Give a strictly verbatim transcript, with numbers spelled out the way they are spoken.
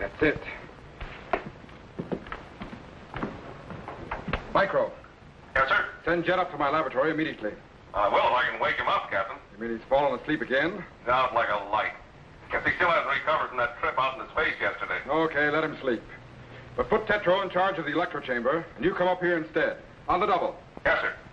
That's it. Micro. Yes, sir? Send Jet up to my laboratory immediately. I will if I can wake him up, Captain. You mean he's fallen asleep again? Out like a light. Guess he still hasn't recovered from that trip out in his face yesterday. Okay, let him sleep. But put Tetro in charge of the electro chamber, and you come up here instead. On the double. Yes, sir.